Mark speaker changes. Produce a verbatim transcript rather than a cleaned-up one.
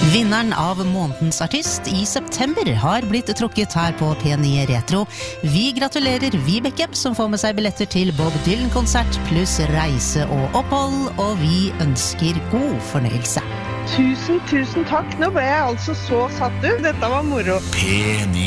Speaker 1: Vinneren av månedens artist I september har blitt trukket her på P ni Retro. Vi gratulerer Vibeke, som får med seg billetter til Bob Dylan-konsert pluss reise og opphold, og vi ønsker god fornøyelse.
Speaker 2: Tusen, tusen takk. Nå ble jeg altså så satt ut. Dette var moro.
Speaker 3: P ni